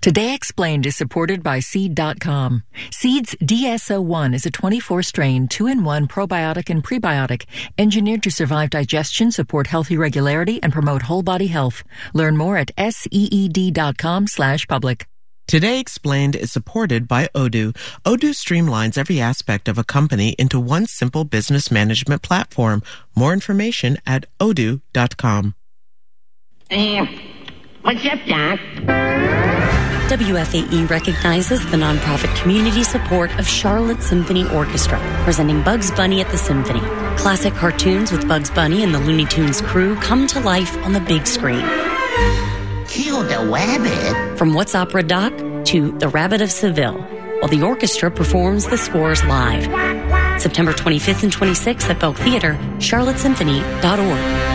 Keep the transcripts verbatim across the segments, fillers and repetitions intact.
Today Explained is supported by Seed dot com. Seed's D S O one is a twenty-four strain, two in one probiotic and prebiotic, engineered to survive digestion, support healthy regularity, and promote whole body health. Learn more at seed dot com slash public. Today Explained is supported by Odoo. Odoo streamlines every aspect of a company into one simple business management platform. More information at odoo dot com. Uh, what's up, Doc? W F A E recognizes the nonprofit community support of Charlotte Symphony Orchestra, presenting Bugs Bunny at the Symphony. Classic cartoons with Bugs Bunny and the Looney Tunes crew come to life on the big screen. Kill the rabbit? From What's Opera Doc to The Rabbit of Seville, while the orchestra performs the scores live. September twenty-fifth and twenty-sixth at Belk Theater, charlotte symphony dot org.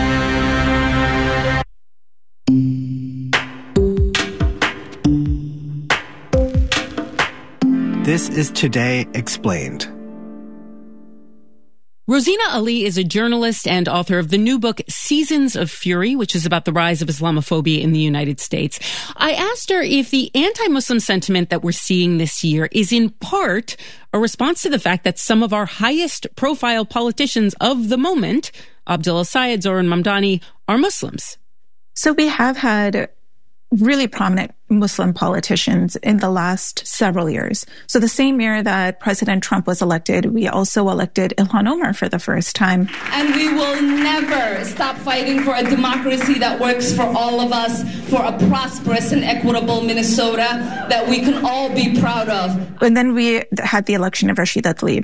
This is Today Explained. Rosina Ali is a journalist and author of the new book, Seasons of Fury, which is about the rise of Islamophobia in the United States. I asked her if the anti-Muslim sentiment that we're seeing this year is in part a response to the fact that some of our highest profile politicians of the moment, Abdullah Syed, Zoran Mamdani, are Muslims. So we have had really prominent Muslim politicians in the last several years. So the same year that President Trump was elected, we also elected Ilhan Omar for the first time. And we will never stop fighting for a democracy that works for all of us, for a prosperous and equitable Minnesota that we can all be proud of. And then we had the election of Rashida Tlaib.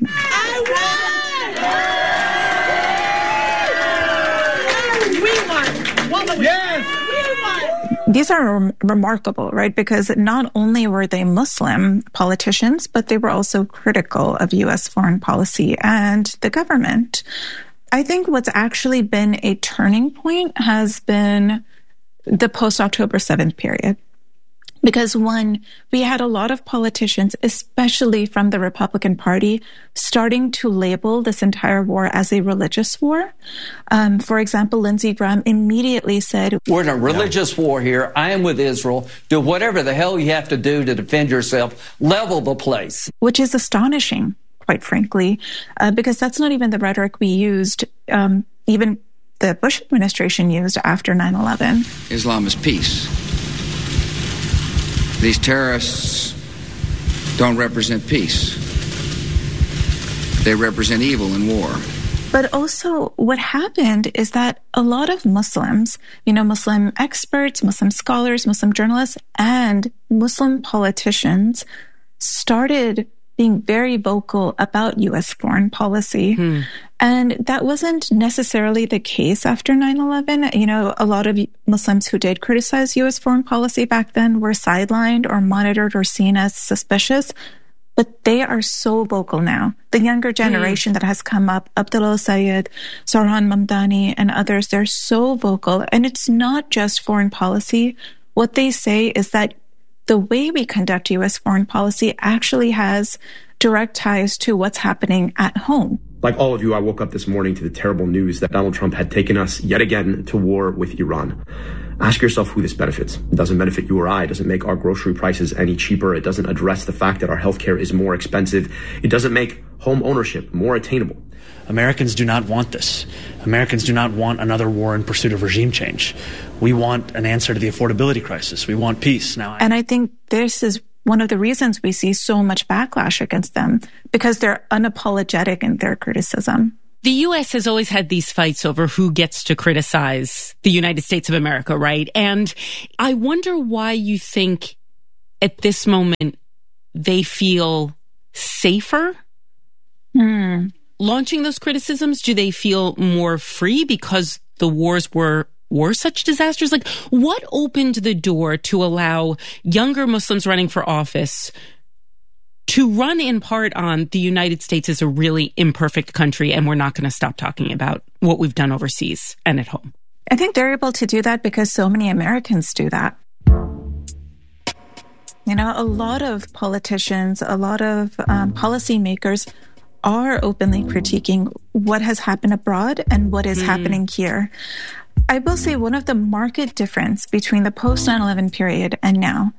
I won! We won! Yes! These are rem- remarkable, right? Because not only were they Muslim politicians, but they were also critical of U S foreign policy and the government. I think what's actually been a turning point has been the post-October seventh period. Because one, we had a lot of politicians, especially from the Republican Party, starting to label this entire war as a religious war. Um, for example, Lindsey Graham immediately said, "We're in a religious war here. I am with Israel. Do whatever the hell you have to do to defend yourself. Level the place." Which is astonishing, quite frankly, uh, because that's not even the rhetoric we used, um, even the Bush administration used after nine eleven. Islam is peace. These terrorists don't represent peace. They represent evil and war. But also what happened is that a lot of Muslims, you know, Muslim experts, Muslim scholars, Muslim journalists, and Muslim politicians started being very vocal about U S foreign policy. Hmm. And that wasn't necessarily the case after nine eleven. You know, a lot of Muslims who did criticize U S foreign policy back then were sidelined or monitored or seen as suspicious. But they are so vocal now. The younger generation mm. that has come up, Abdullah Syed, Zoran Mamdani, and others, they're so vocal. And it's not just foreign policy. What they say is that the way we conduct U S foreign policy actually has direct ties to what's happening at home. Like all of you, I woke up this morning to the terrible news that Donald Trump had taken us yet again to war with Iran. Ask yourself who this benefits. It doesn't benefit you or I. It doesn't make our grocery prices any cheaper. It doesn't address the fact that our healthcare is more expensive. It doesn't make home ownership more attainable. Americans do not want this. Americans do not want another war in pursuit of regime change. We want an answer to the affordability crisis. We want peace. Now, I- And I think this is one of the reasons we see so much backlash against them, because they're unapologetic in their criticism. The U S has always had these fights over who gets to criticize the United States of America, right? And I wonder why you think at this moment they feel safer hmm. launching those criticisms. Do they feel more free because the wars were were such disasters? Like, what opened the door to allow younger Muslims running for office to run in part on the United States is a really imperfect country and we're not going to stop talking about what we've done overseas and at home? I think they're able to do that because so many Americans do that. You know, a lot of politicians, a lot of um, policymakers are openly critiquing what has happened abroad and what is mm. happening here. I will say one of the marked difference between the post nine eleven period and now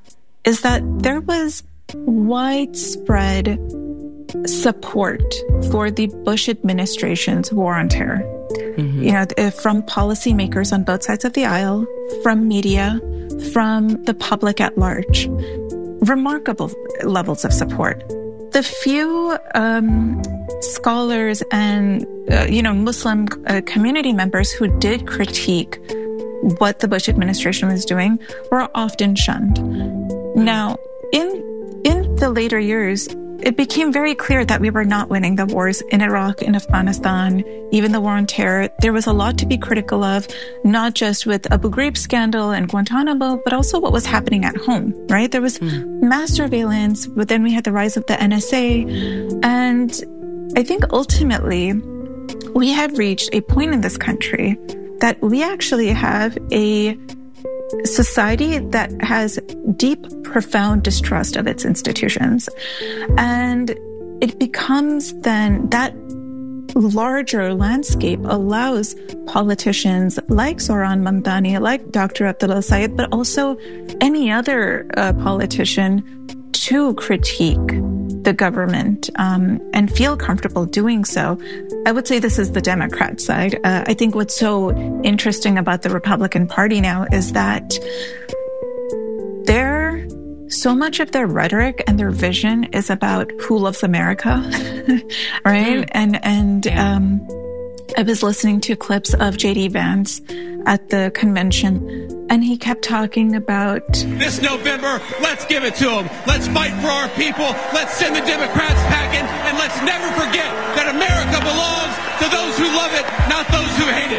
is that there was widespread support for the Bush administration's war on terror. Mm-hmm. You know, from policymakers on both sides of the aisle, from media, from the public at large. Remarkable levels of support. The few um, scholars and, uh, you know, Muslim uh, community members who did critique what the Bush administration was doing were often shunned. Now, in in the later years, it became very clear that we were not winning the wars in Iraq, in Afghanistan, even the war on terror. There was a lot to be critical of, not just with Abu Ghraib scandal and Guantanamo, but also what was happening at home, right? There was mm. mass surveillance, but then we had the rise of the N S A. And I think ultimately we have reached a point in this country that we actually have a society that has deep, profound distrust of its institutions. And it becomes then that larger landscape allows politicians like Zohran Mamdani, like Doctor Abdullah Syed, but also any other uh, politician to critique the government um, and feel comfortable doing so. I would say this is the Democrat side. Uh, I think what's so interesting about the Republican Party now is that they're so much of their rhetoric and their vision is about who loves America, right? Mm. And and um, I was listening to clips of J D Vance at the convention, and he kept talking about this November. Let's give it to them. Let's fight for our people. Let's send the Democrats packing, and let's never forget that America belongs to those who love it, not those who hate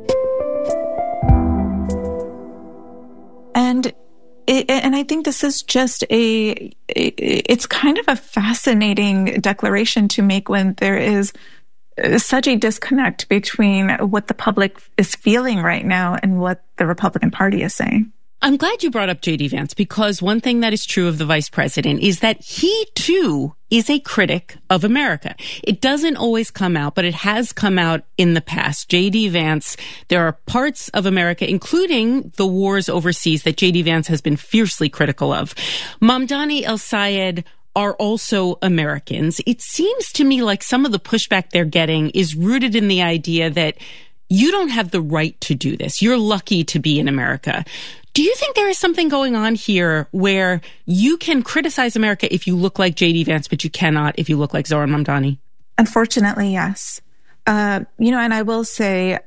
it. And it, and I think this is just a, it's kind of a fascinating declaration to make when there is such a disconnect between what the public is feeling right now and what the Republican Party is saying. I'm glad you brought up J D Vance, because one thing that is true of the vice president is that he too is a critic of America. It doesn't always come out, but it has come out in the past. J D Vance, there are parts of America, including the wars overseas, that J D Vance has been fiercely critical of. Mamdani El-Sayed are also Americans. It seems to me like some of the pushback they're getting is rooted in the idea that you don't have the right to do this. You're lucky to be in America. Do you think there is something going on here where you can criticize America if you look like J D Vance, but you cannot if you look like Zohran Mamdani? Unfortunately, yes. Uh, you know, and I will say,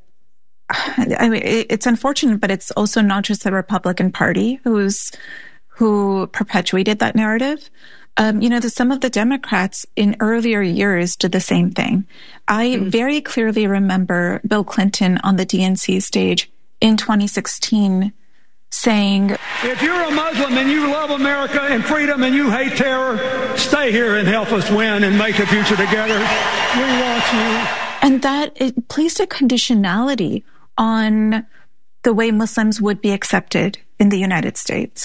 I mean, it's unfortunate, but it's also not just the Republican Party who's who perpetuated that narrative. Um, you know, the, some of the Democrats in earlier years did the same thing. I mm. very clearly remember Bill Clinton on the D N C stage in twenty sixteen saying, if you're a Muslim and you love America and freedom and you hate terror, stay here and help us win and make a future together. We want you. And that it placed a conditionality on the way Muslims would be accepted in the United States.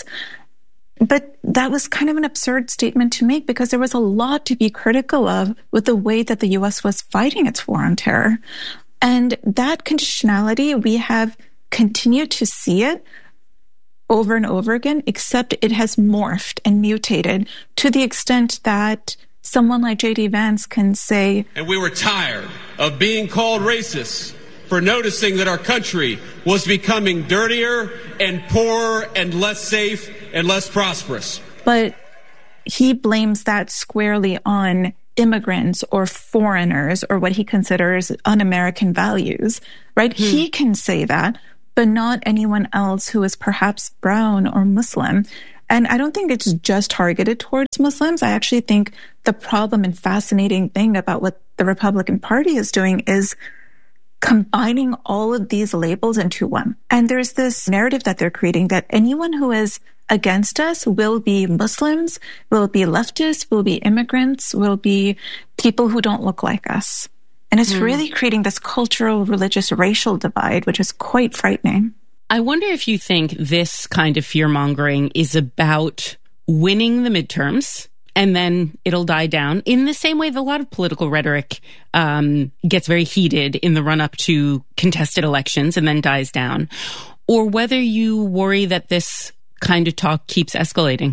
But that was kind of an absurd statement to make because there was a lot to be critical of with the way that the U S was fighting its war on terror. And that conditionality, we have continued to see it over and over again, except it has morphed and mutated to the extent that someone like J D Vance can say, and we were tired of being called racist for noticing that our country was becoming dirtier and poorer and less safe and less prosperous. But he blames that squarely on immigrants or foreigners or what he considers un-American values, right? Hmm. He can say that, but not anyone else who is perhaps brown or Muslim. And I don't think it's just targeted towards Muslims. I actually think the problem and fascinating thing about what the Republican Party is doing is combining all of these labels into one. And there's this narrative that they're creating that anyone who is against us will be Muslims, will be leftists, will be immigrants, will be people who don't look like us. And it's mm. really creating this cultural, religious, racial divide, which is quite frightening. I wonder if you think this kind of fear-mongering is about winning the midterms and then it'll die down in the same way that a lot of political rhetoric um, gets very heated in the run-up to contested elections and then dies down, or whether you worry that this kind of talk keeps escalating.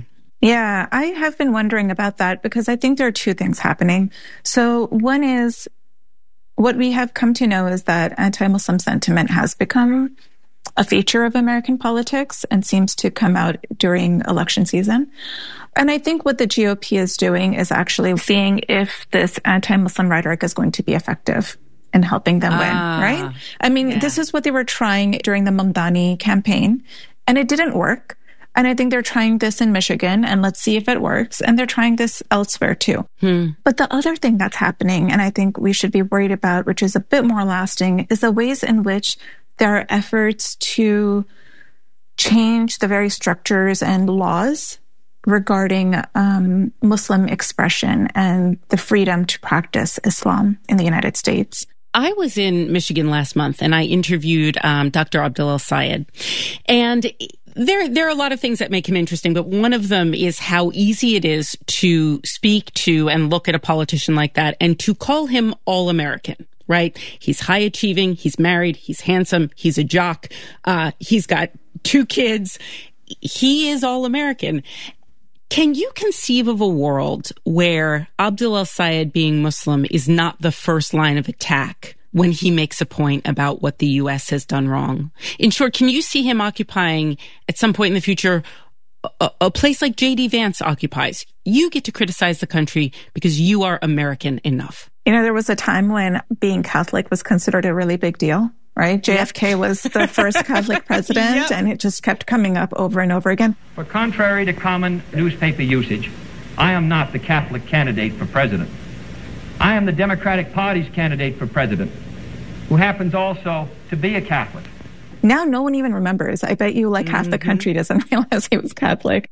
Yeah, I have been wondering about that because I think there are two things happening. So one is what we have come to know is that anti-Muslim sentiment has become a feature of American politics and seems to come out during election season. And I think what the G O P is doing is actually seeing if this anti-Muslim rhetoric is going to be effective in helping them win, ah, right? I mean, yeah. This is what they were trying during the Mamdani campaign, and it didn't work. And I think they're trying this in Michigan, and let's see if it works. And they're trying this elsewhere too. Hmm. But the other thing that's happening, and I think we should be worried about, which is a bit more lasting, is the ways in which there are efforts to change the very structures and laws regarding um, Muslim expression and the freedom to practice Islam in the United States. I was in Michigan last month and I interviewed um, Doctor Abdel El-Sayed. And there, there are a lot of things that make him interesting, but one of them is how easy it is to speak to and look at a politician like that and to call him all-American. Right? He's high achieving. He's married. He's handsome. He's a jock. Uh, he's got two kids. He is all American. Can you conceive of a world where Abdel El-Sayed being Muslim is not the first line of attack when he makes a point about what the U S has done wrong? In short, can you see him occupying at some point in the future a, a place like J D Vance occupies? You get to criticize the country because you are American enough. You know, there was a time when being Catholic was considered a really big deal, right? J F K was the first Catholic president, yep. And it just kept coming up over and over again. For contrary to common newspaper usage, I am not the Catholic candidate for president. I am the Democratic Party's candidate for president, who happens also to be a Catholic. Now no one even remembers. I bet you like mm-hmm. half the country doesn't realize he was Catholic.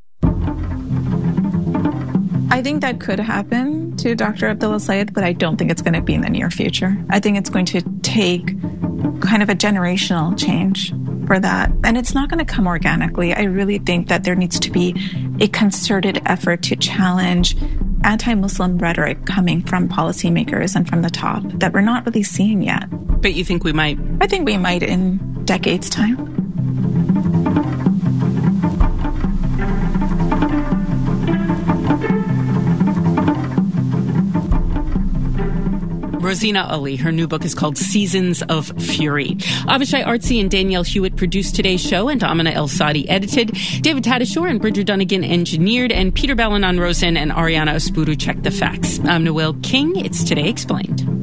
I think that could happen to Doctor Abdel El-Sayed, but I don't think it's going to be in the near future. I think it's going to take kind of a generational change for that. And it's not going to come organically. I really think that there needs to be a concerted effort to challenge anti-Muslim rhetoric coming from policymakers and from the top that we're not really seeing yet. But you think we might? I think we might in decades' time. Rosina Ali. Her new book is called Seasons of Fury. Avishai Artsy and Danielle Hewitt produced today's show, and Amina El-Sadi edited. David Tadashore and Bridger Dunnigan engineered, and Peter Balanon Rosen and Ariana Espuru checked the facts. I'm Noel King. It's Today Explained.